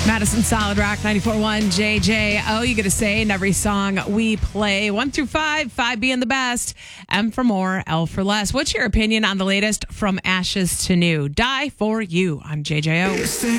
Madison Solid Rock 94.1 JJO. You get a say in every song we play. 1 through 5, 5 being the best. M for more, L for less. What's your opinion on the latest From Ashes to New? Die for You. I'm JJO.